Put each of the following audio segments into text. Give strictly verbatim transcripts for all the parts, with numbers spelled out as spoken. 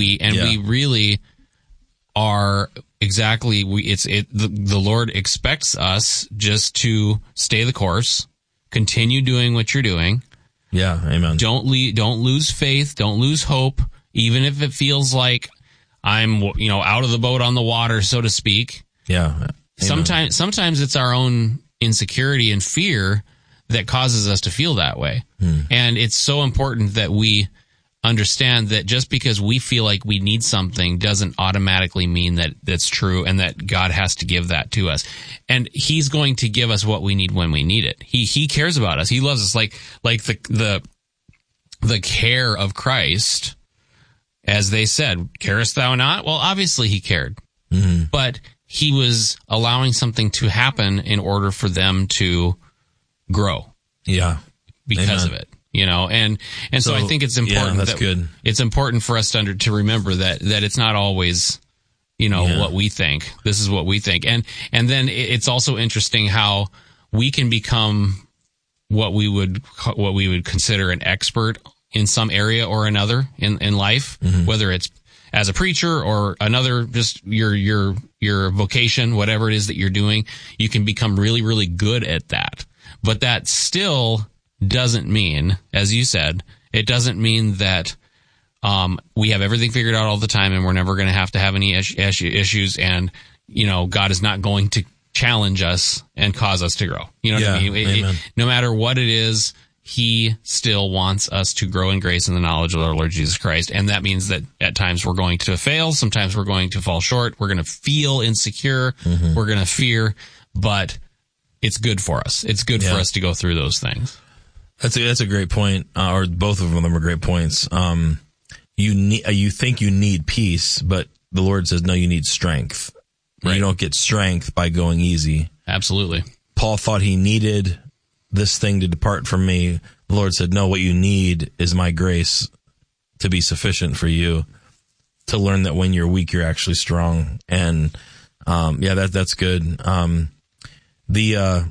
we and Yeah. we really are exactly we it's it the, the Lord expects us just to stay the course, continue doing what you're doing. Yeah, amen. Don't le- don't lose faith, don't lose hope, even if it feels like I'm, you know, out of the boat on the water, so to speak. Yeah. Amen. Sometimes sometimes it's our own insecurity and fear that causes us to feel that way. Hmm. And it's so important that we understand that just because we feel like we need something doesn't automatically mean that that's true and that God has to give that to us. And he's going to give us what we need when we need it. He he cares about us. He loves us like like the the the care of Christ, as they said, carest thou not? Well, obviously he cared. Mm-hmm. But he was allowing something to happen in order for them to grow. Yeah. Because Amen. of it. You know, and, and so, So, I think it's important yeah, that's that good. it's important for us to under, to remember that, that it's not always, you know, Yeah. what we think. This is what we think. And, and then it's also interesting how we can become what we would, what we would consider an expert in some area or another in, in life, Mm-hmm. whether it's as a preacher or another, just your, your, your vocation, whatever it is that you're doing, you can become really, really good at that. But that still doesn't mean, as you said, it doesn't mean that um, we have everything figured out all the time and we're never going to have to have any is- is- issues. And, you know, God is not going to challenge us and cause us to grow. You know what Yeah, I mean? It- it- amen. no matter what it is, he still wants us to grow in grace and the knowledge of our Lord Jesus Christ. And that means that at times we're going to fail. Sometimes we're going to fall short. We're going to feel insecure. Mm-hmm. We're going to fear, but it's good for us. It's good Yeah. for us to go through those things. That's a, that's a great point, uh, or both of them are great points. Um, you need, you think you need peace, but the Lord says, no, you need strength. Right. You don't get strength by going easy. Absolutely. Paul thought he needed this thing to depart from me. The Lord said, no, what you need is my grace to be sufficient for you, to learn that when you're weak, you're actually strong. And, um, yeah, that, that's good. Um, the, uh,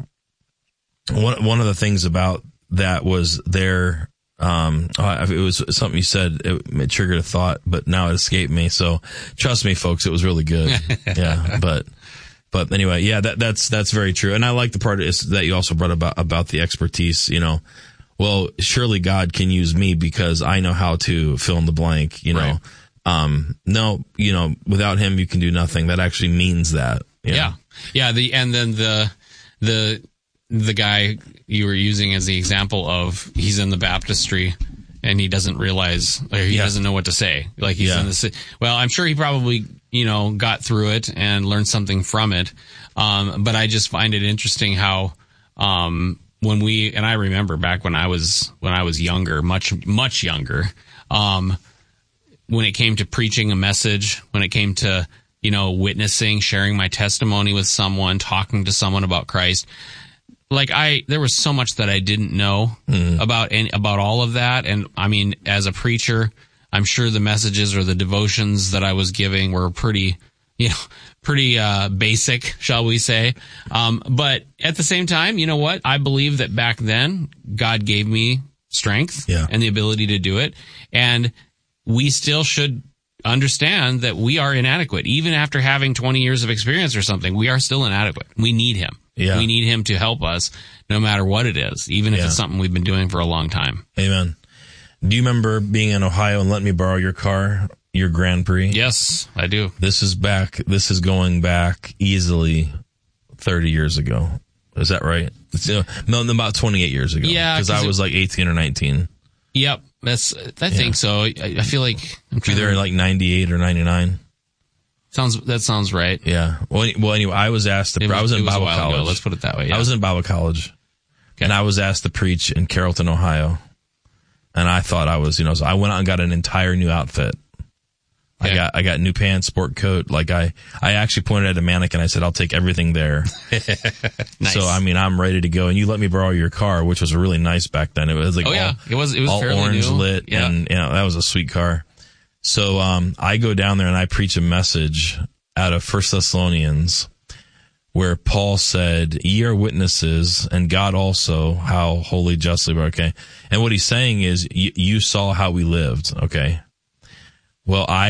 one, one of the things about that was there, um, uh, it was something you said, it, it triggered a thought, but now it escaped me. So trust me, folks, it was really good. Yeah. But, but anyway, yeah, that, that's, that's very true. And I like the part is that you also brought about, about the expertise, you know, well, surely God can use me because I know how to fill in the blank, you know. Right. Um, no, you know, without him, you can do nothing. That actually means that. you know? Yeah. Yeah. The, and then the, the, the guy you were using as the example of he's in the baptistry and he doesn't realize, or he Yeah. doesn't know what to say. Like he's Yeah. in the, ci- well, I'm sure he probably, you know, got through it and learned something from it. Um, but I just find it interesting how, um, when we, and I remember back when I was, when I was younger, much, much younger, um, when it came to preaching a message, when it came to, you know, witnessing, sharing my testimony with someone, talking to someone about Christ, like I, there was so much that I didn't know Mm-hmm. about any, about all of that. And I mean, as a preacher, I'm sure the messages or the devotions that I was giving were pretty, you know, pretty, uh, basic, shall we say. Um, but at the same time, you know what? I believe that back then God gave me strength Yeah. and the ability to do it. And we still should understand that we are inadequate. Even after having twenty years of experience or something, we are still inadequate. We need him. Yeah. We need him to help us no matter what it is, even if Yeah. it's something we've been doing for a long time. Amen. Do you remember being in Ohio and letting me borrow your car, your Grand Prix? Yes, I do. This is back, this is going back easily thirty years ago. Is that right? It's, uh, no, about twenty-eight years ago. Yeah, Because 'cause I it- was like eighteen or nineteen. Yep. That's, I think so. I, I feel like I'm trying Either to, like ninety-eight or ninety-nine. sounds, that sounds right. Yeah. Well, any- well anyway, I was asked to, It was, I was it in was a Bible while college. ago. Let's put it that way. Yeah. I was in Bible college. Okay. And I was asked to preach in Carrollton, Ohio. And I thought I was, you know, so I went out and got an entire new outfit. Okay. I got, I got new pants, sport coat. Like I, I actually pointed at a mannequin. I said, I'll take everything there. Nice. So, I mean, I'm ready to go. And you let me borrow your car, which was really nice back then. It was like oh all, yeah, it was, it was all fairly orange new. lit. Yeah. And, you know, that was a sweet car. So, um, I go down there and I preach a message out of First Thessalonians where Paul said, ye are witnesses and God also how holy justly, okay. And what he's saying is you, you saw how we lived. Okay. Well, I